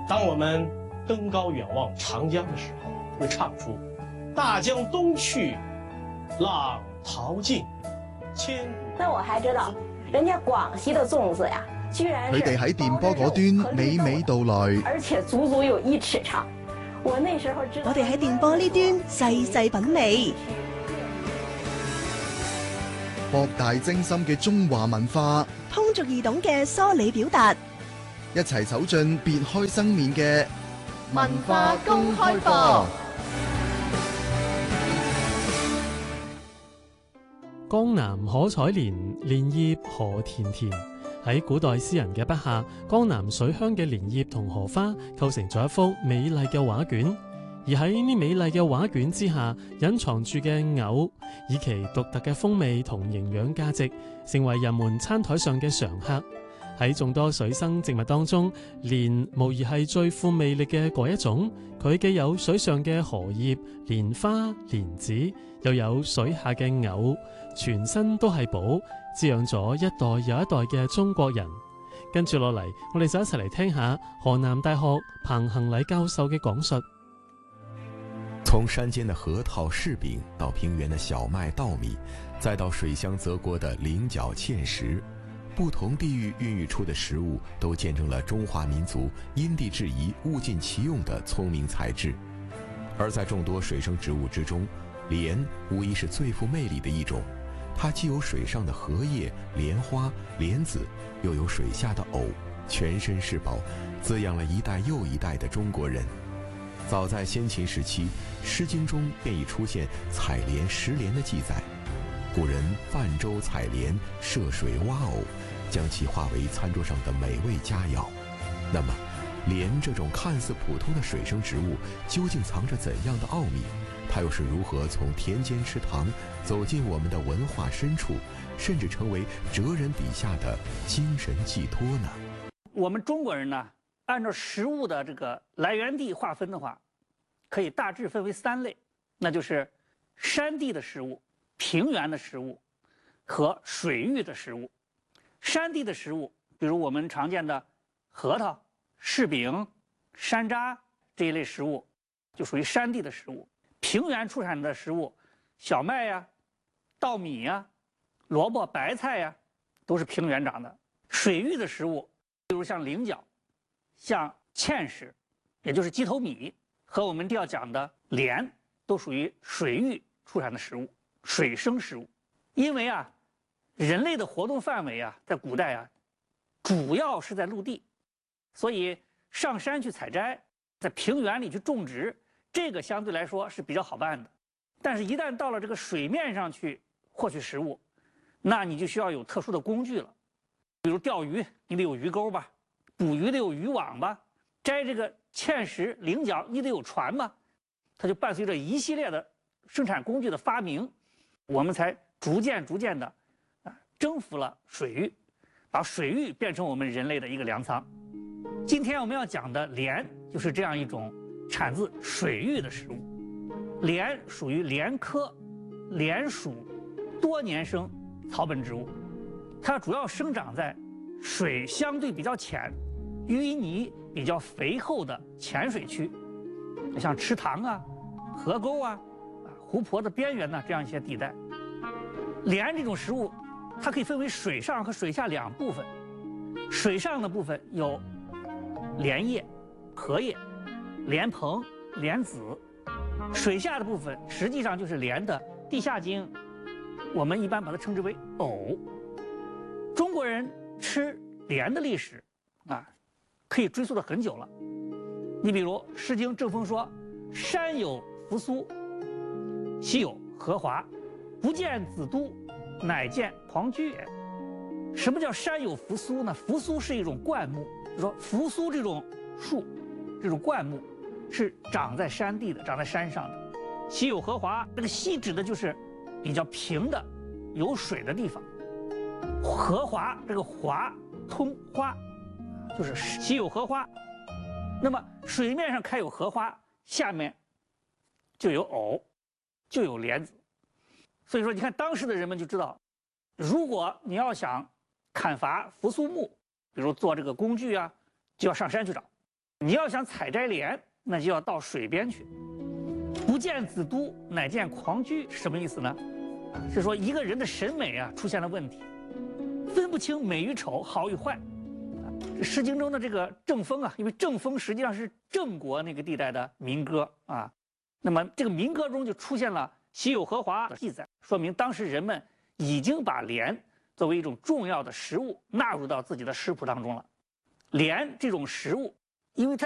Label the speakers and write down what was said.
Speaker 1: 当我们登高远望长江的时候，会唱出“大江东去，浪淘尽，千古”。
Speaker 2: 那我还知道，人家廣西的粽子呀，居然是
Speaker 3: 佢哋喺電波嗰端娓娓道來，
Speaker 2: 而且足足有1尺長。我那時候知道，
Speaker 4: 我哋喺電波呢端細細品味。
Speaker 3: 博大精深嘅中華文化，
Speaker 4: 通俗易懂嘅梳理表達，
Speaker 3: 一齊走進別開生面嘅文化公開課。
Speaker 5: 江南可採蓮，蓮葉何田田。喺古代詩人嘅筆下，江南水鄉嘅蓮葉同荷花構成咗一幅美麗嘅畫卷。而喺呢美麗嘅畫卷之下，隱藏住嘅藕，以其獨特嘅風味同營養價值，成為人們餐台上嘅常客。喺眾多水生植物當中，蓮無疑係最富魅力嘅嗰一種。佢既有水上嘅荷葉、蓮花、蓮子，又有水下嘅藕，全身都係寶，滋養咗一代又一代嘅中國人。跟住落嚟，我哋就一齊嚟聽下河南大學彭恒禮教授嘅講述。
Speaker 6: 從山間的核桃、柿餅，到平原的小麥、稻米，再到水鄉澤國的菱角、芡實，不同地域孕育出的食物，都見證了中華民族因地制宜、物盡其用的聰明才智。而在眾多水生植物之中，蓮無疑是最富魅力的一種。它既有水上的荷葉、蓮花、蓮子，又有水下的藕，全身是寶，滋養了一代又一代的中國人。早在先秦時期，《詩經》中便已出現採蓮食蓮的記載。古人泛舟採蓮，涉水挖藕，將其化為餐桌上的美味佳肴。那麼，蓮這種看似普通的水生植物，究竟藏着怎樣的奧秘？它又是如何從田間池塘走進我們的文化深處，甚至成為哲人筆下的精神寄託呢？
Speaker 7: 我們中國人呢，按照食物的這個來源地劃分的話，可以大致分為3類，那就是山地的食物、平原的食物和水域的食物。山地的食物，比如我們常見的核桃、柿餅、山楂這一類食物，就屬於山地的食物。平原出產的食物，小麥呀、稻米呀、蘿蔔、白菜呀，都是平原長的。水域的食物，比如像菱角、像芡實，也就是雞頭米，和我們要講的蓮，都屬於水域出產的食物，水生食物。因為啊，人類的活動範圍啊，在古代啊，主要是在陸地，所以上山去採摘，在平原裡去種植，這個相對來說是比較好辦的。但是，一旦到了這個水面上去獲取食物，那你就需要有特殊的工具了，比如釣魚，你得有魚鈎吧；捕魚得有漁網吧；摘這個芡實、菱角，你得有船吧。它就伴隨着一系列的生產工具的發明，我們才逐漸的征服了水域，把水域變成我們人類的一個糧倉。今天我們要講的蓮，就是這樣一種產自水域的食物。蓮屬於蓮科蓮屬多年生草本植物，它主要生長在水相對比較淺、淤泥比較肥厚的淺水區，像池塘啊、河溝啊、湖泊的邊緣呢，這樣一些地帶。蓮這種食物，它可以分為水上和水下2部分。水上的部分有蓮葉、荷葉、蓮蓬、蓮子；水下的部分實際上就是蓮的地下莖，我們一般把它稱之為藕。中國人吃蓮的歷史啊，可以追溯得很久了。你比如《詩經》正風說：“山有扶蘇，溪有荷華，不見子都，乃見龐居也。”什麼叫山有扶蘇呢？扶蘇是一種灌木，就說扶蘇這種樹，這種灌木是長在山地的，長在山上的。溪有荷華，這個溪指的就是比較平的有水的地方。荷華，這個華通花，就是溪有荷花。那麼水面上開有荷花，下面就有藕，就有蓮子。所以說，你看當時的人們就知道，如果你要想砍伐扶蘇木，比如做這個工具啊，就要上山去找。 你要想采摘莲，那就要到水边去。不见子都，乃见狂居，是什么意思呢？是说一个人的审美啊出现了问题，分不清美与丑、好与坏。《诗经》中的这个郑风啊，因为郑风实际上是郑国那个地带的民歌啊，那么这个民歌中就出现了其有荷华的记载，说明当时人们已经把莲作为一种重要的食物纳入到自己的食谱当中了。莲这种食物，因为它